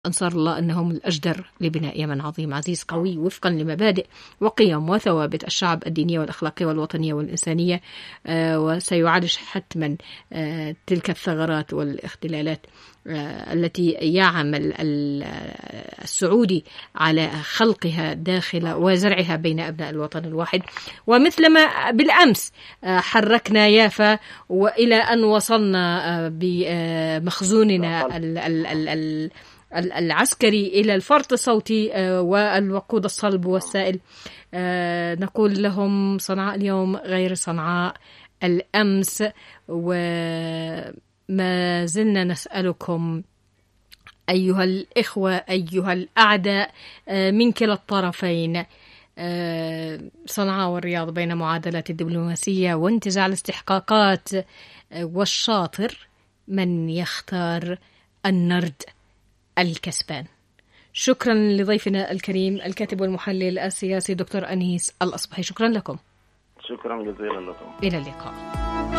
أنصار الله أنهم الأجدر لبناء يمن عظيم عزيز قوي وفقا لمبادئ وقيم وثوابت الشعب الدينية والأخلاقية والوطنية والإنسانية، وسيعالج حتما تلك الثغرات والاختلالات التي يعمل السعودي على خلقها داخل وزرعها بين أبناء الوطن الواحد. ومثلما بالأمس حركنا يافا وإلى أن وصلنا بمخزوننا العسكري إلى الفرط الصوتي والوقود الصلب والسائل، نقول لهم صنعاء اليوم غير صنعاء الأمس. وما زلنا نسألكم أيها الإخوة أيها الأعداء من كلا الطرفين، صنعاء والرياض بين معادلات الدبلوماسية وانتزاع الاستحقاقات، والشاطر من يختار النرد الكسبان. شكرا لضيفنا الكريم الكاتب والمحلل السياسي دكتور أنيس الأصبحي، شكرا لكم. شكرا جزيلا لكم. إلى اللقاء.